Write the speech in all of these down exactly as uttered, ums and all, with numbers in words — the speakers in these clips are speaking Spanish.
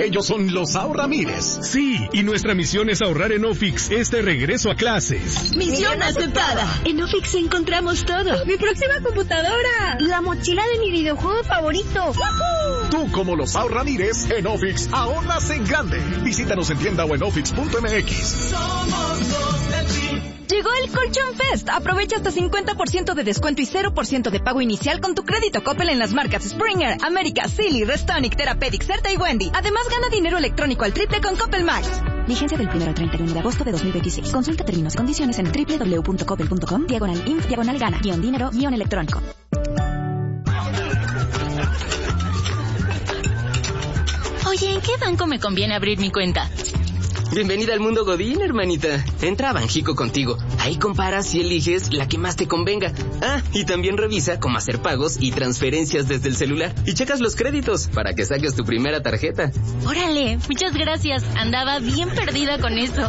Ellos son los Ahorramires. Sí, y nuestra misión es ahorrar en Ofix este regreso a clases. Misión aceptada. En Ofix encontramos todo. Mi próxima computadora. La mochila de mi videojuego favorito. ¡Wahoo! Tú, como los Ahorramires, en Ofix ahorras en grande. Visítanos en tienda o en ofix punto m x. Somos los del Tri. Llegó el Colchón Fest. Aprovecha hasta cincuenta por ciento de descuento y cero por ciento de pago inicial con tu crédito Coppel en las marcas Springer, América, Silly, Restonic, Therapeutic, Certa y Wendy. Además, gana dinero electrónico al triple con Coppel Max. Vigencia del primero al treinta y uno de agosto de dos mil veintiséis. Consulta términos y condiciones en doble u doble u doble u punto coppel punto com, diagonal inf, diagonal gana, guión dinero, guión electrónico. Oye, ¿en qué banco me conviene abrir mi cuenta? Bienvenida al mundo Godín, hermanita. Entra a Banjico contigo. Ahí comparas y eliges la que más te convenga. Ah, y también revisa cómo hacer pagos y transferencias desde el celular. Y checas los créditos para que saques tu primera tarjeta. Órale, muchas gracias. Andaba bien perdida con eso.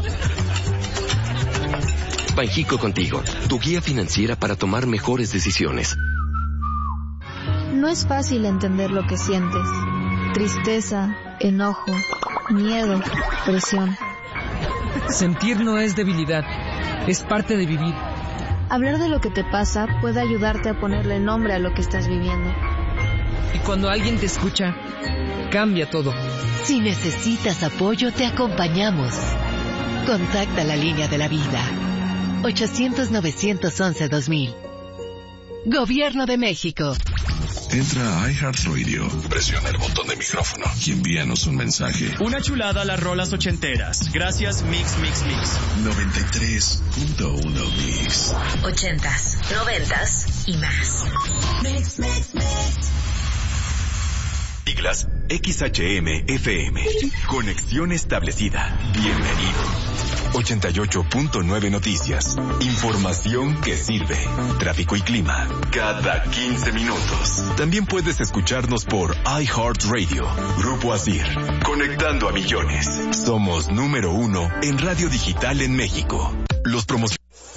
Banjico contigo, tu guía financiera para tomar mejores decisiones. No es fácil entender lo que sientes. Tristeza, enojo, miedo, presión. Sentir no es debilidad, es parte de vivir. Hablar de lo que te pasa puede ayudarte a ponerle nombre a lo que estás viviendo. Y cuando alguien te escucha, cambia todo. Si necesitas apoyo, te acompañamos. Contacta la línea de la vida. ochocientos, novecientos once, dos mil. Gobierno de México. Entra a iHeartRadio, presiona el botón de micrófono y envíanos un mensaje. Una chulada a las rolas ochenteras. Gracias, Mix, Mix, Mix. noventa y tres punto uno Mix. Ochentas, noventas y más. Mix, mix, mix. Siglas X H M F M. Conexión establecida. Bienvenido. ochenta y ocho punto nueve Noticias. Información que sirve. Tráfico y clima. Cada quince minutos. También puedes escucharnos por iHeartRadio. Grupo Asir. Conectando a millones. Somos número uno en radio digital en México. Los promocionales.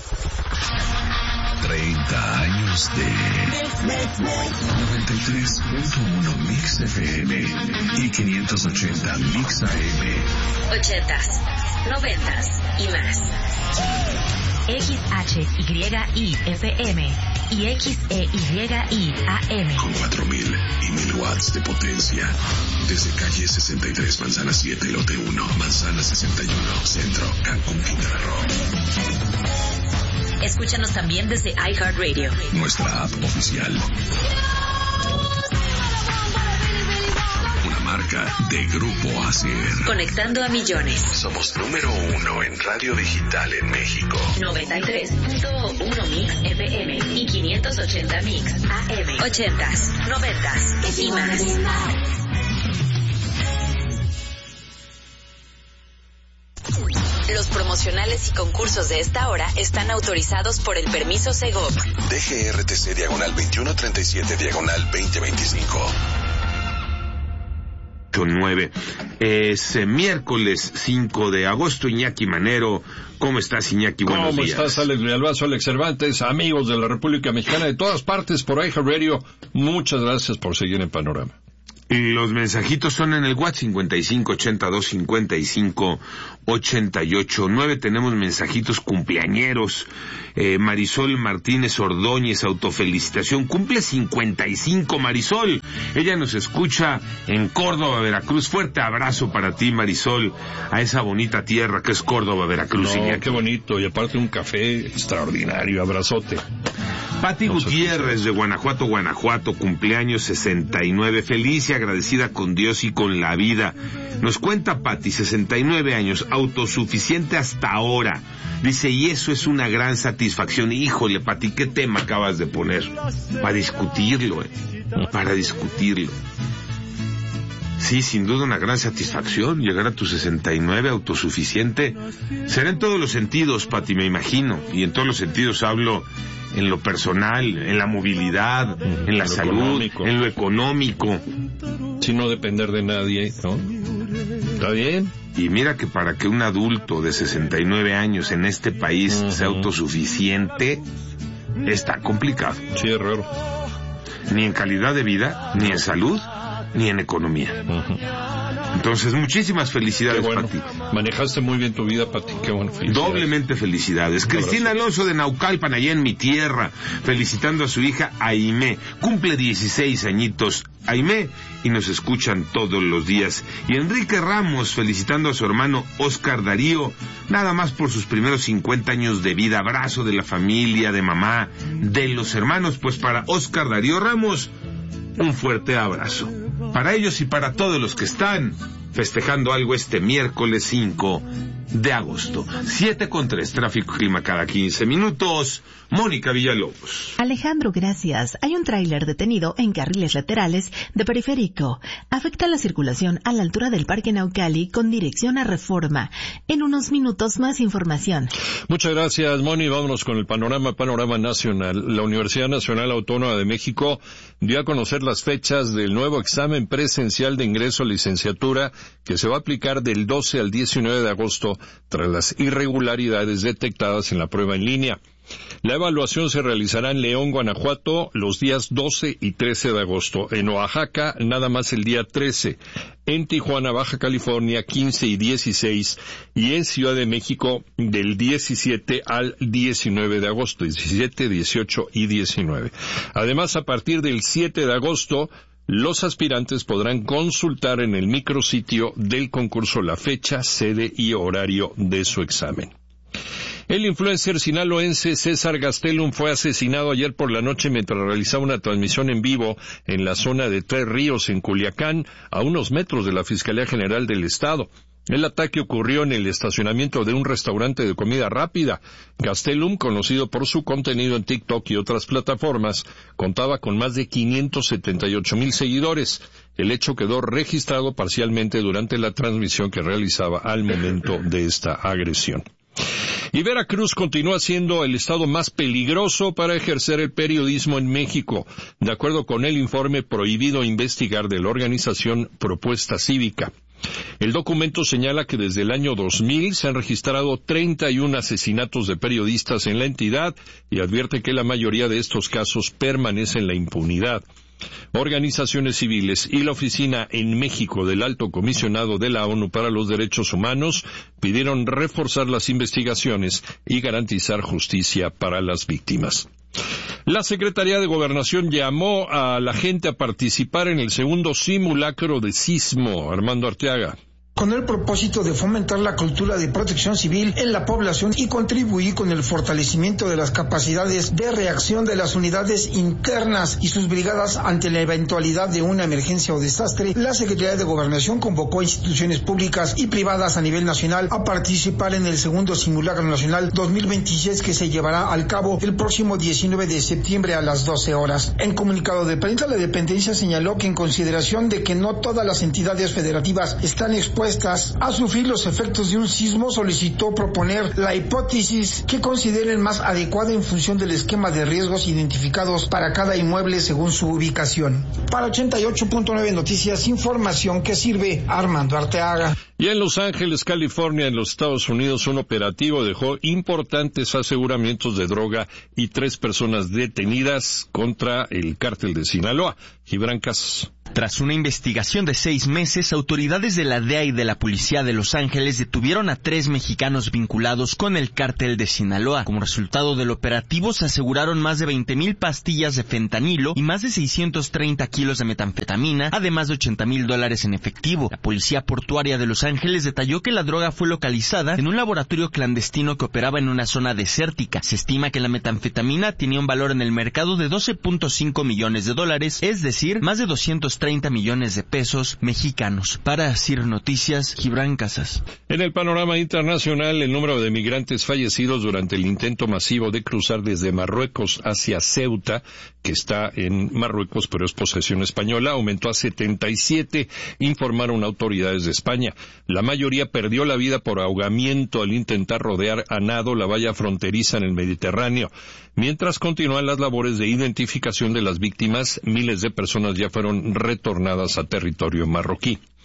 treinta años de noventa y tres punto uno Mix F M y quinientos ochenta Mix A M. Ochentas, noventas y más. X H Y I F M y X E Y I A M. Con cuatro mil y mil watts de potencia. Desde calle sesenta y tres, Manzana siete, Lote uno, Manzana sesenta y uno, Centro, Cancún, Quintana Roo. Escúchanos también desde iHeartRadio. Nuestra app oficial. Una marca de Grupo Asir. Conectando a millones. Somos número uno en radio digital en México. noventa y tres punto uno Mix F M y quinientos ochenta Mix A M. Ochentas, noventas y más. Los promocionales y concursos de esta hora están autorizados por el permiso Segov. D G R T C diagonal veintiuno treinta y siete diagonal veinte veinticinco. nueve. Es eh, miércoles cinco de agosto. Iñaki Manero. ¿Cómo estás, Iñaki? Buenos ¿Cómo días. estás, Alex Villalbazo, Alex Cervantes, amigos de la República Mexicana de todas partes por iHeartRadio? Muchas gracias por seguir en Panorama. Los mensajitos son en el WhatsApp cincuenta y cinco ochenta y dos cincuenta y cinco ochenta y ocho nueve. Tenemos mensajitos cumpleañeros. Eh, Marisol Martínez Ordóñez, autofelicitación. Cumple cincuenta y cinco, Marisol. Ella nos escucha en Córdoba, Veracruz. Fuerte abrazo para ti, Marisol, a esa bonita tierra que es Córdoba, Veracruz. No, qué bonito. Y aparte un café extraordinario. Abrazote. Pati Gutiérrez de Guanajuato, Guanajuato, cumpleaños sesenta y nueve. Feliz y agradecida con Dios y con la vida. Nos cuenta Pati, sesenta y nueve años, autosuficiente hasta ahora. Dice, y eso es una gran satisfacción. Híjole, Pati, ¿qué tema acabas de poner? Para discutirlo, eh. Para discutirlo. Sí, sin duda una gran satisfacción llegar a tus sesenta y nueve, autosuficiente. Será en todos los sentidos, Pati, me imagino. Y en todos los sentidos hablo en lo personal, en la movilidad, en, en la salud, económico. En lo económico. Sin no depender de nadie, ¿no? ¿Está bien? Y mira que para que un adulto de sesenta y nueve años en este país uh-huh. sea autosuficiente, está complicado. Sí, es raro. Ni en calidad de vida, ni en salud, ni en economía. Uh-huh. Entonces, muchísimas felicidades, Qué bueno. Pati. Manejaste muy bien tu vida, Pati. Qué bueno. Doblemente felicidades. Cristina Alonso de Naucalpan, allá en mi tierra, felicitando a su hija Aimé. Cumple dieciséis añitos Aimé y nos escuchan todos los días. Y Enrique Ramos felicitando a su hermano Oscar Darío, nada más por sus primeros cincuenta años de vida. Abrazo de la familia, de mamá, de los hermanos. Pues para Oscar Darío Ramos, un fuerte abrazo. Para ellos y para todos los que están festejando algo este miércoles cinco de agosto. siete con tres, tráfico y clima cada quince minutos. Mónica Villalobos. Alejandro, gracias. Hay un tráiler detenido en carriles laterales de Periférico. Afecta la circulación a la altura del Parque Naucali con dirección a Reforma. En unos minutos más información. Muchas gracias, Moni. Vámonos con el panorama, panorama nacional. La Universidad Nacional Autónoma de México dio a conocer las fechas del nuevo examen presencial de ingreso a licenciatura que se va a aplicar del doce al diecinueve de agosto tras las irregularidades detectadas en la prueba en línea. La evaluación se realizará en León, Guanajuato, los días doce y trece de agosto. En Oaxaca, nada más el día trece. En Tijuana, Baja California, quince y dieciséis. Y en Ciudad de México, del diecisiete al diecinueve de agosto. diecisiete, dieciocho y diecinueve. Además, a partir del siete de agosto, los aspirantes podrán consultar en el micrositio del concurso la fecha, sede y horario de su examen. El influencer sinaloense César Gastelum fue asesinado ayer por la noche mientras realizaba una transmisión en vivo en la zona de Tres Ríos, en Culiacán, a unos metros de la Fiscalía General del Estado. El ataque ocurrió en el estacionamiento de un restaurante de comida rápida. Gastelum, conocido por su contenido en TikTok y otras plataformas, contaba con más de quinientos setenta y ocho mil seguidores. El hecho quedó registrado parcialmente durante la transmisión que realizaba al momento de esta agresión. Y Veracruz continúa siendo el estado más peligroso para ejercer el periodismo en México, de acuerdo con el informe Prohibido Investigar de la organización Propuesta Cívica. El documento señala que desde el año dos mil se han registrado treinta y uno asesinatos de periodistas en la entidad y advierte que la mayoría de estos casos permanece en la impunidad. Organizaciones civiles y la oficina en México del Alto Comisionado de la ONU para los Derechos Humanos pidieron reforzar las investigaciones y garantizar justicia para las víctimas. La Secretaría de Gobernación llamó a la gente a participar en el segundo simulacro de sismo. Armando Arteaga. Con el propósito de fomentar la cultura de protección civil en la población y contribuir con el fortalecimiento de las capacidades de reacción de las unidades internas y sus brigadas ante la eventualidad de una emergencia o desastre, la Secretaría de Gobernación convocó a instituciones públicas y privadas a nivel nacional a participar en el segundo simulacro nacional dos mil veintiséis que se llevará al cabo el próximo diecinueve de septiembre a las doce horas. En comunicado de prensa, la dependencia señaló que en consideración de que no todas las entidades federativas están expuestas a sufrir los efectos de un sismo, solicitó proponer la hipótesis que consideren más adecuada en función del esquema de riesgos identificados para cada inmueble según su ubicación. Para ochenta y ocho punto nueve Noticias, información que sirve. Armando Arteaga. Y en Los Ángeles, California, en los Estados Unidos, un operativo dejó importantes aseguramientos de droga y tres personas detenidas contra el cártel de Sinaloa. Gibran Casas. Tras una investigación de seis meses, autoridades de la D E A y de la Policía de Los Ángeles detuvieron a tres mexicanos vinculados con el cártel de Sinaloa. Como resultado del operativo, se aseguraron más de veinte mil pastillas de fentanilo y más de seiscientos treinta kilos de metanfetamina, además de ochenta mil dólares en efectivo. La Policía Portuaria de Los Ángeles detalló que la droga fue localizada en un laboratorio clandestino que operaba en una zona desértica. Se estima que la metanfetamina tenía un valor en el mercado de doce punto cinco millones de dólares, es decir, más de doscientos treinta millones de pesos mexicanos. Para CIR Noticias, Gibran Casas. En el panorama internacional, el número de migrantes fallecidos durante el intento masivo de cruzar desde Marruecos hacia Ceuta, que está en Marruecos pero es posesión española, aumentó a setenta y siete, informaron autoridades de España. La mayoría perdió la vida por ahogamiento al intentar rodear a nado la valla fronteriza en el Mediterráneo. Mientras continúan las labores de identificación de las víctimas, miles de personas ya fueron retornadas a territorio marroquí.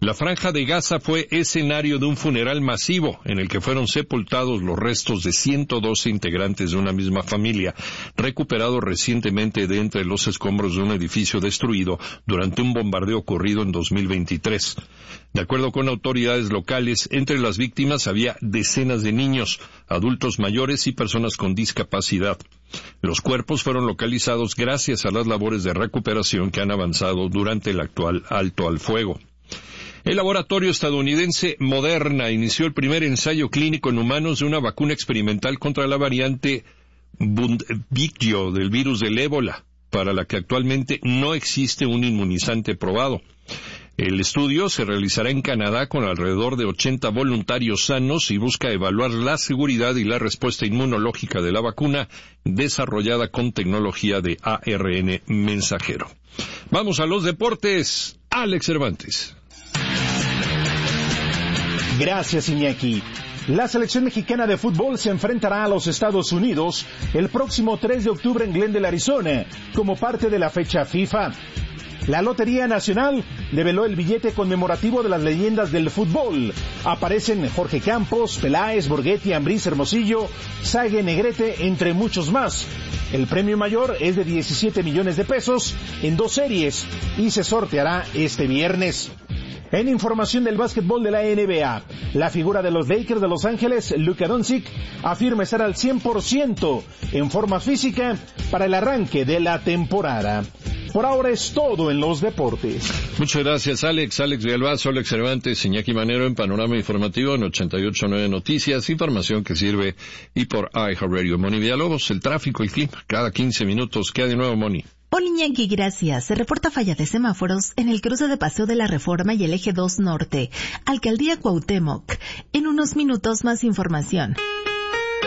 La Franja de Gaza fue escenario de un funeral masivo en el que fueron sepultados los restos de ciento doce integrantes de una misma familia, recuperados recientemente de entre los escombros de un edificio destruido durante un bombardeo ocurrido en dos mil veintitrés. De acuerdo con autoridades locales, entre las víctimas había decenas de niños, adultos mayores y personas con discapacidad. Los cuerpos fueron localizados gracias a las labores de recuperación que han avanzado durante el actual alto al fuego. El laboratorio estadounidense Moderna inició el primer ensayo clínico en humanos de una vacuna experimental contra la variante Bundibugyo del virus del ébola, para la que actualmente no existe un inmunizante probado. El estudio se realizará en Canadá con alrededor de ochenta voluntarios sanos y busca evaluar la seguridad y la respuesta inmunológica de la vacuna desarrollada con tecnología de A R N mensajero. Vamos a los deportes. Alex Cervantes. Gracias, Iñaki. La selección mexicana de fútbol se enfrentará a los Estados Unidos el próximo tres de octubre en Glendale, Arizona, como parte de la fecha FIFA. La Lotería Nacional develó el billete conmemorativo de las leyendas del fútbol. Aparecen Jorge Campos, Peláez, Borghetti, Ambriz, Hermosillo, Sague, Negrete, entre muchos más. El premio mayor es de diecisiete millones de pesos en dos series y se sorteará este viernes. En información del básquetbol de la N B A, la figura de los Lakers de Los Ángeles, Luka Doncic, afirma estar al cien por ciento en forma física para el arranque de la temporada. Por ahora es todo en los deportes. Muchas gracias, Alex. Alex Villalbazo, Alex Cervantes, Iñaki Manero en Panorama Informativo en ochenta y ocho punto nueve Noticias, información que sirve y por iHeartRadio. Moni Villalobos, el tráfico y clima, cada quince minutos. ¿Qué hay de nuevo, Moni? Hola, Iñaki, gracias. Se reporta falla de semáforos en el cruce de Paseo de la Reforma y el Eje dos Norte. Alcaldía Cuauhtémoc. En unos minutos más información.